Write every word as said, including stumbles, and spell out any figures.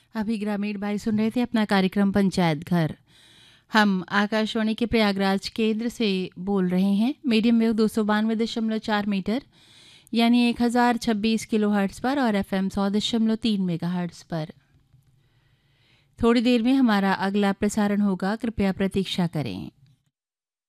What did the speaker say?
अभी ग्रामीण भाई सुन रहे थे अपना कार्यक्रम पंचायत घर। हम आकाशवाणी के प्रयागराज केंद्र से बोल रहे हैं। मीडियम वेव दो सौ बानवे दशमलव चार मीटर यानी एक हज़ार छब्बीस किलो हर्ट्ज़ पर और एफ एम सौ दशमलव तीन मेगा हर्ट्ज़ पर। थोड़ी देर में हमारा अगला प्रसारण होगा, कृपया प्रतीक्षा करें।